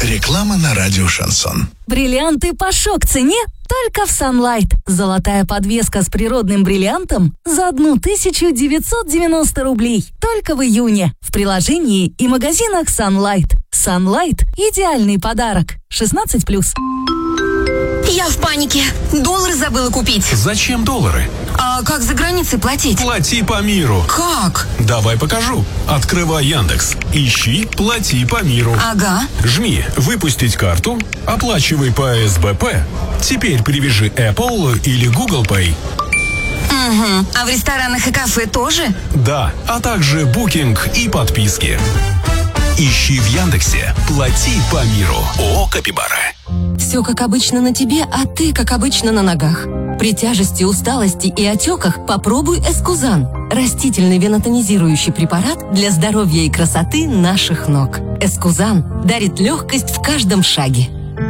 Реклама на радио «Шансон». Бриллианты по шок-цене только в Sunlight. Золотая подвеска с природным бриллиантом за 1990 рублей. Только в июне. В приложении и магазинах Sunlight. Sunlight – идеальный подарок. 16+. Я в панике. Доллары забыла купить. Зачем доллары? А как за границей платить? Плати по миру. Как? Давай покажу. Открывай Яндекс. Ищи «Плати по миру». Ага. Жми «Выпустить карту», оплачивай по СБП. Теперь привяжи Apple или Google Pay. Угу. А в ресторанах и кафе тоже? Да, а также букинг и подписки. Ищи в Яндексе «Плати по миру». ООО «Капибара». Все как обычно на тебе, а ты как обычно на ногах. При тяжести, усталости и отеках попробуй Эскузан. Растительный венотонизирующий препарат для здоровья и красоты наших ног. Эскузан дарит легкость в каждом шаге.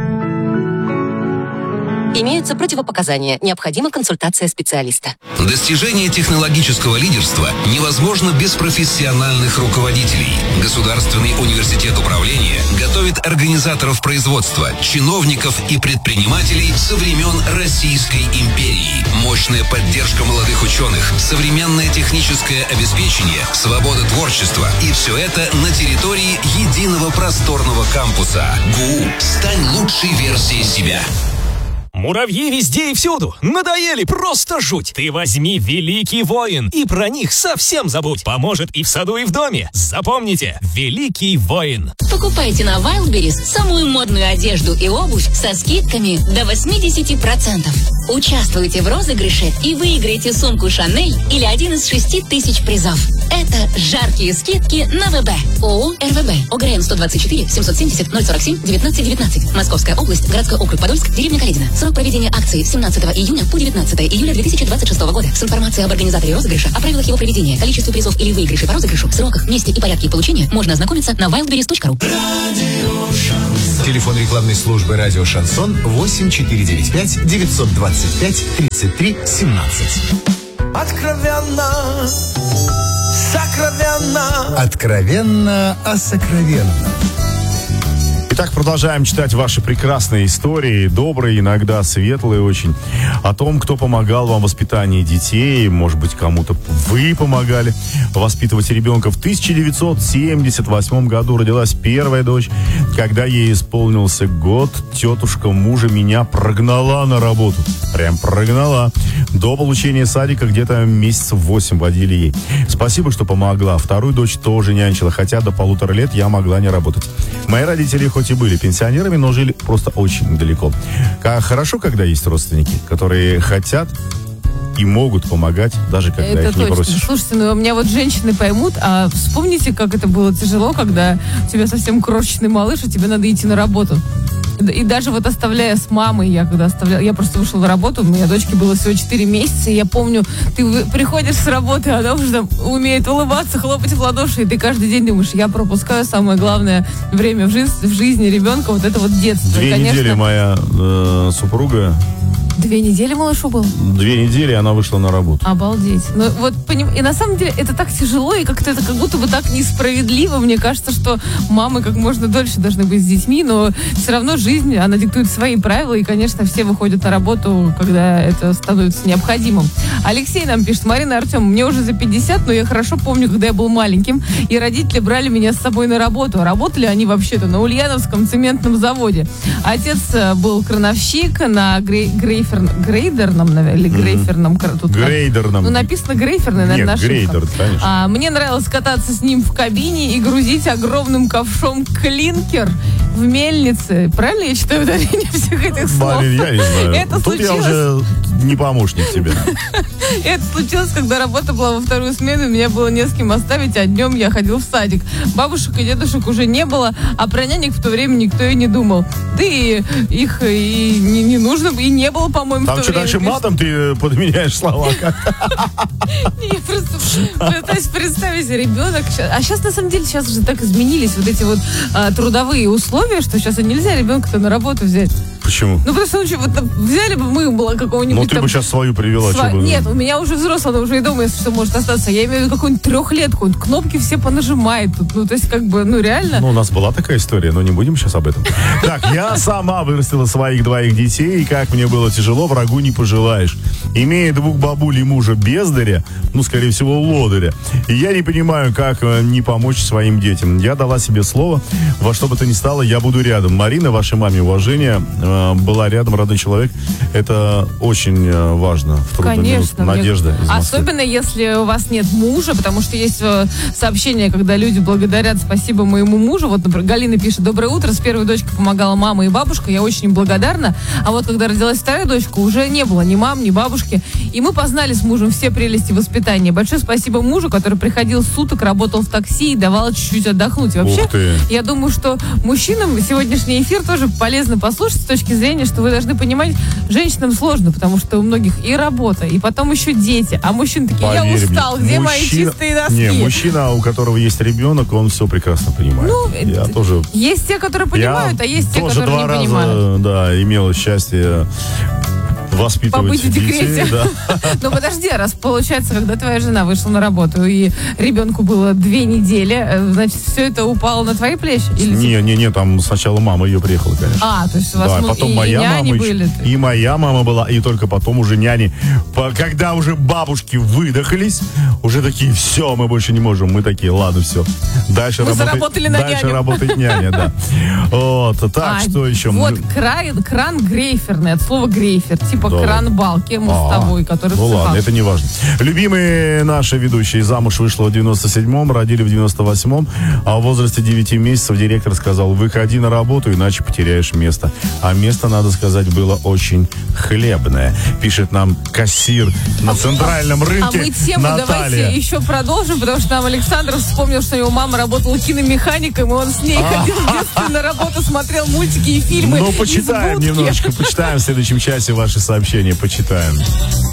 Имеются противопоказания. Необходима консультация специалиста. Достижение технологического лидерства невозможно без профессиональных руководителей. Государственный университет управления готовит организаторов производства, чиновников и предпринимателей со времен Российской империи. Мощная поддержка молодых ученых, современное техническое обеспечение, свобода творчества. И все это на территории единого просторного кампуса. ГУ. Стань лучшей версией себя. Муравьи везде и всюду. Надоели, просто жуть. Ты возьми «Великий воин» и про них совсем забудь. Поможет и в саду, и в доме. Запомните, «Великий воин». Покупайте на Wildberries самую модную одежду и обувь со скидками до 80%. Участвуйте в розыгрыше и выиграйте сумку «Шанель» или один из 6000 призов. Это жаркие скидки на ВБ. ООО «РВБ». ОГРН 124 770 047 1919. Московская область, городской округ Подольск, деревня Каледино. Срок проведения акции с 17 июня по 19 июля 2026 года. С информацией об организаторе розыгрыша, о правилах его проведения, количестве призов или выигрышей по розыгрышу, сроках, месте и порядке получения можно ознакомиться на wildberries.ru. Телефон рекламной службы «Радио Шансон» 8495 925 33 17. Откровенно, сокровенно. Откровенно о сокровенном. Итак, продолжаем читать ваши прекрасные истории, добрые, иногда светлые очень, о том, кто помогал вам в воспитании детей, может быть, кому-то вы помогали воспитывать ребенка. В 1978 году родилась первая дочь. Когда ей исполнился год, тетушка мужа меня прогнала на работу. Прям прогнала. До получения садика где-то месяцев 8 водили ей. Спасибо, что помогла. Вторую дочь тоже нянчила, хотя до 1,5 лет я могла не работать. Мои родители хоть и были пенсионерами, но жили просто очень далеко. Как хорошо, когда есть родственники, которые хотят и могут помогать, даже когда это их не точно. просишь. Слушайте, ну меня вот женщины поймут, а вспомните, как это было тяжело, когда у тебя совсем крошечный малыш, и тебе надо идти на работу. И даже вот оставляя с мамой, я просто вышла на работу, у меня дочке было всего 4 месяца, и я помню, ты приходишь с работы, она уже там умеет улыбаться, хлопать в ладоши, и ты каждый день думаешь, я пропускаю самое главное время в жизни ребенка, вот это вот детство. 2 недели моя супруга. 2 недели малышу было? 2 недели она вышла на работу. Обалдеть. Ну, вот, и на самом деле это так тяжело, и как-то это как будто бы так несправедливо. Мне кажется, что мамы как можно дольше должны быть с детьми, но все равно жизнь, она диктует свои правила, и, конечно, все выходят на работу, когда это становится необходимым. Алексей нам пишет: Марина, Артем, мне уже за 50, но я хорошо помню, когда я был маленьким, и родители брали меня с собой на работу. Работали они вообще-то на Ульяновском цементном заводе. Отец был крановщик на грейдерном, наверное, или грейферном. Грейдерном. Ну, написано грейферный, наверное, Нет, грейдер, конечно. Мне нравилось кататься с ним в кабине и грузить огромным ковшом клинкер в мельнице. Правильно я читаю ударение всех этих слов? Блин, я не знаю. Это Тут случилось... я уже не помощник тебе. Это случилось, когда работа была во вторую смену, меня было не с кем оставить, а днем я ходил в садик. Бабушек и дедушек уже не было, а про нянек в то время никто и не думал. Да и их и не нужно, и не было, по-моему, там в то что, время. дальше матом ты подменяешь слова как-то? Я просто пытаюсь представить ребенок. А сейчас, на самом деле, сейчас уже так изменились вот эти вот трудовые условия, что сейчас и нельзя ребенка-то на работу взять. Почему? Ну, потому что вот, взяли бы мы было какого-нибудь... Ну, ты бы сейчас свою привела. Нет, у меня уже взрослая, она уже и дома, если что, может остаться. Я имею в виду какую-нибудь 3-летку. Кнопки все понажимает тут. Ну, то есть, как бы, реально... Ну, у нас была такая история, но не будем сейчас об этом. Так, я сама вырастила своих 2 детей, и как мне было тяжело, врагу не пожелаешь. Имея 2 бабуль и мужа бездаря, скорее всего, лодыря, и я не понимаю, как не помочь своим детям. Я дала себе слово, во что бы то ни стало, я буду рядом. Марина, вашей маме уважение, была рядом, родной человек. Это очень важно. В трудную минуту. Надежда из Москвы. Особенно, если у вас нет мужа, потому что есть сообщения, когда люди благодарят: спасибо моему мужу. Вот, например, Галина пишет: доброе утро, с первой дочкой помогала мама и бабушка, я очень им благодарна. А вот когда родилась вторая дочка, уже не было ни мам, ни бабушки. И мы познали с мужем все прелести воспитания. Большое спасибо мужу, который приходил с суток, работал в такси и давал чуть-чуть отдохнуть. И вообще, я думаю, что мужчинам сегодняшний эфир тоже полезно послушать с точки зрения, что вы должны понимать, женщинам сложно, потому что у многих и работа, и потом еще дети. А мужчины такие: я устал, где мои чистые носки? Не, мужчина, у которого есть ребенок, он все прекрасно понимает. Я тоже... Есть те, которые понимают, а есть те, которые не понимают. Да, имел счастье воспитывать побыть в декрете. детей, да. Ну подожди, раз получается, когда твоя жена вышла на работу и ребенку было 2 недели, значит, все это упало на твои плечи? Не, там сначала мама ее приехала, конечно. То есть у вас потом и моя няни мама были? И моя мама была, и только потом уже няни. Когда уже бабушки выдохлись, уже такие: все, мы больше не можем. Мы такие: ладно, все. Дальше работает няня, да. Вот, так, что еще? Вот кран грейферный, от слова грейфер, типа кран балки мостовой, который ну ладно, это не важно. Любимые наши ведущие: замуж вышла в 97-м, родили в 98-м, а в возрасте 9 месяцев директор сказал: выходи на работу, иначе потеряешь место. А место, надо сказать, было очень хлебное. Пишет нам кассир на центральном рынке. А мы тему Наталья. Давайте еще продолжим, потому что нам Александр вспомнил, что его мама работала киномехаником, и он с ней ходил в детстве на работу, смотрел мультики и фильмы. Ну, почитаем немножечко, почитаем в следующем часе ваши сообщения, почитаем.